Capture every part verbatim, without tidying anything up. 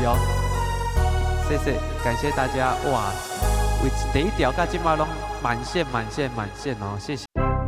哦。谢谢，感谢大家哇！为第一条到今嘛拢满线满线满线哦，谢谢。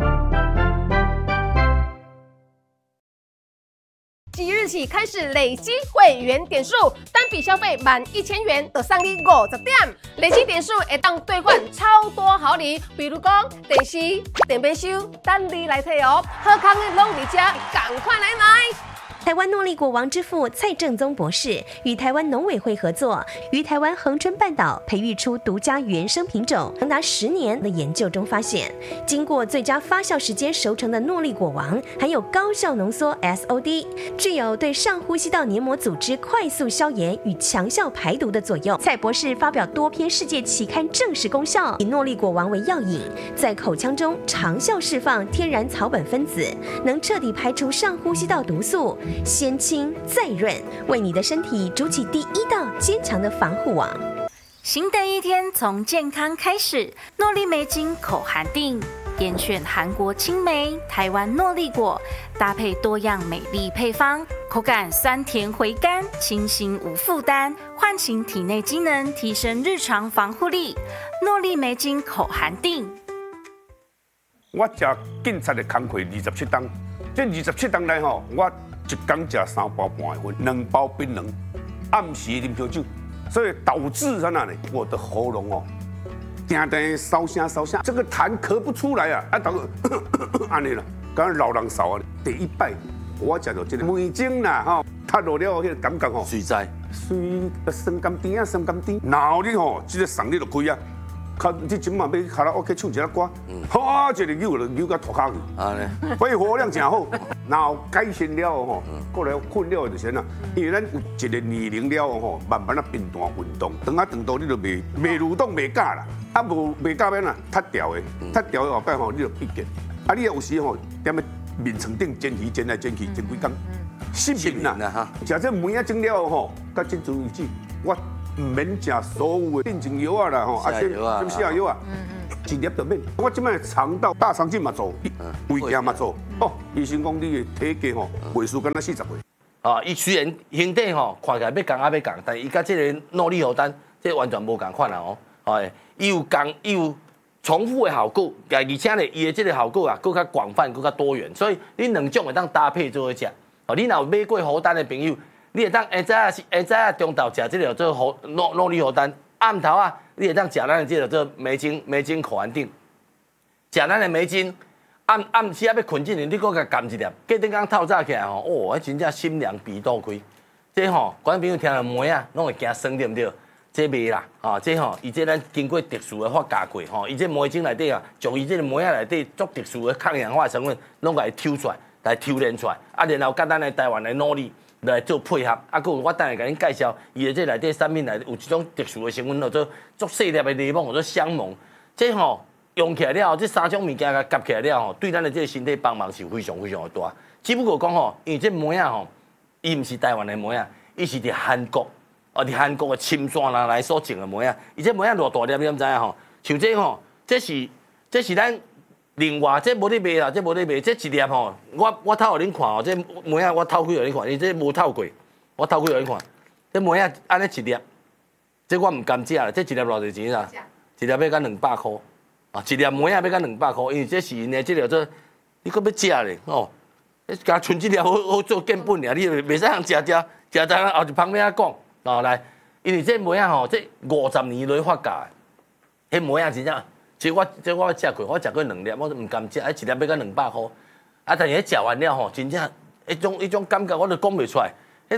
即日起开始累积会员点数，单笔消费满一千元就送你五十点，累积点数会当兑换超多好礼，比如讲电视、电杯收，等你来摕哦。好康的拢伫这，赶快来买！ 台湾诺丽果王之父蔡正宗博士与台湾农委会合作，于台湾恒春半岛培育出独家原生品种，长达十年的研究中发现，经过最佳发酵时间熟成的诺丽果王，含有高效浓缩 S O D， 具有对上呼吸道黏膜组织快速消炎与强效排毒的作用。蔡博士发表多篇世界期刊证实功效，以诺丽果王为药引，在口腔中长效释放天然草本分子，能彻底排除上呼吸道毒素。先清再润，为你的身体筑起第一道坚强的防护网。 新的一天从健康开始，诺丽梅精口含定，严选韩国青梅、台湾诺丽果，搭配多样美丽配方，口感酸甜回甘，清新无负担，唤醒体内机能，提升日常防护力。诺丽梅精口含定。 我食警察的工课二十七档，这二十七档内吼，我一天食三包半的粉，两包槟榔，暗时啉烧酒，所以导致啥呢？我的喉咙哦，定定烧声烧声，这个痰咳不出来啊！啊，导安尼啦，刚老人少啊。第一摆我食到这个梅精啦，吼，踏落了迄个感觉吼， 水在， 水酸甘甜啊，酸甘甜，然后你吼，这个嗓你就开啊。卡，你今晚要卡拉 OK 唱一下歌，好，一个扭就扭到脱骹去。啊咧，肺活量真好，然后改善了吼，过来困了就是呐，因为咱有一个年龄了吼，慢慢啊频繁运动，长啊长到你就袂袂蠕动袂假啦，啊无袂假变啊，脱掉的，脱掉的后摆吼你就闭结，啊你有时吼踮咧面床顶煎鱼煎来煎去煎几工，失眠啦哈，食这梅啊整了吼，到今阵为止我。唔免食所有的定情药啊啦吼，啊，什么下药啊，一粒就免。我即摆肠道大肠镜嘛做，胃镜嘛做，哦，医生讲你的体格吼，岁数敢若四十岁。 啊，伊虽然形体吼看起来要共啊要共，但伊甲即个诺丽荷丹，这完全无共款啦哦。哎，伊有共，伊有重复的效果，而且咧，伊的这个效果啊，更较广泛，更较多元。所以你两种会当搭配做伙食。哦，你若有买过荷丹的朋友。你会当下早啊，下早啊中昼食这个做荷诺诺丽荷丹，暗头啊，你会当食咱的这个做梅精梅精口含定，食咱的梅精，暗暗时啊要困之前，你搁甲含一粒，隔顶工透早起来吼，哦，迄真正心凉鼻肚开，这吼，观众朋友听到梅啊，拢会惊酸对不对？这袂啦，啊，这吼，伊这咱经过特殊的发酵过，吼，伊这梅精内底啊，从伊这个梅啊内底足特殊的抗氧化成分，拢甲伊抽出来，来抽炼出来，啊，然后甲咱的台湾的努力。来做配合，啊，佮有我等下甲恁介绍，伊的这内底产品内有一种特殊的成分，叫做足细粒的柠檬，叫做香檬。这吼用起来了后，这三种物件甲夹起来了吼，对咱的这个身体帮忙是非常非常的大。只不过讲吼，因为这梅啊吼，伊毋是台湾的梅啊，伊是伫韩国，哦，伫韩国的深山人来所种的梅啊。伊这梅啊偌大粒，你敢知影吼？像这吼，这是这是咱。另外，这无咧卖啦，这无咧卖，这一粒吼，我我透互恁看哦，这梅啊，我透开互恁看，伊这无透过，我透开互恁看，这梅啊，安尼一粒，这我唔甘食啦，这一粒偌济钱啦？一粒要甲两百箍，啊，一粒梅啊要甲两百箍，因为这是因的这个做，你搁要食咧，哦，加剩一粒好好做见本尔，你袂使通食食食食后一旁边啊讲，哦来，因为这梅啊吼，这五十年来发酵的，迄梅啊真正。其實我即我食過，我食過兩粒，我都唔甘食，一粒要甲兩百箍。啊，但是迄食完了吼，真正迄種迄種感覺，我都講袂出來。